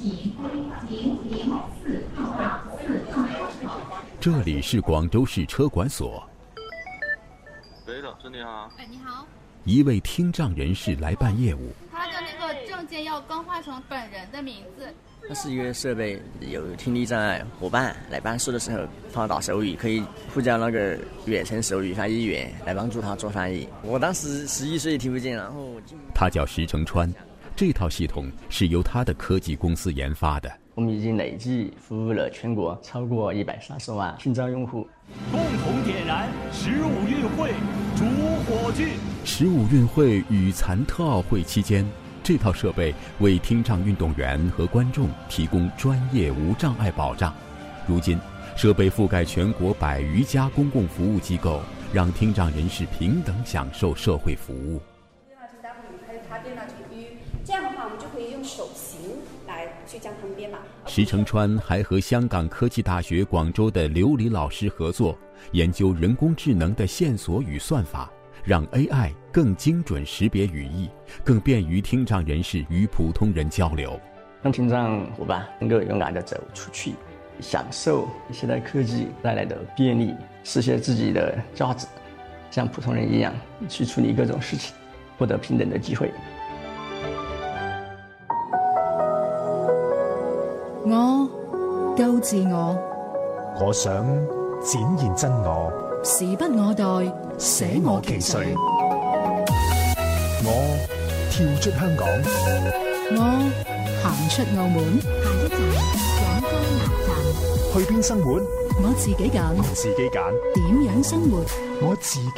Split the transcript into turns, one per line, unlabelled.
这里是广州市车管所。
喂，老师你好。
哎，你好。
一位听障人士来办业务。
他的那个证件要更换成本人的名字。
它是一个设备，有听力障碍伙伴来办事的时候放到手语，可以呼叫那个远程手语翻译员来帮助他做翻译。我当时11岁听不见，然后
他叫石成川，这套系统是由他的科技公司研发的。
我们已经累计服务了全国超过130万听障用户。
共同点燃15运会主火炬。
15运会与残特奥会期间，这套设备为听障运动员和观众提供专业无障碍保障。如今，设备覆盖全国100余家公共服务机构，让听障人士平等享受社会服务。
还有它电脑乘 U， 这样的话我们就可以用手型来去将它们编码。
石成川还和香港科技大学广州的刘黎老师合作，研究人工智能的线索与算法，让 AI 更精准识别语义，更便于听障人士与普通人交流，
让听障伙伴能够勇敢地走出去，享受现代科技带来的便利，实现自己的价值，像普通人一样去处理各种事情，获得平等的機會。
我夠自我，
我想展現真我，
時不我待，捨我其誰。
我跳出香港，
我行出澳門，下一站廣州南站。
去邊生活？
我自己揀，
我自己揀。
點樣生活？
我自己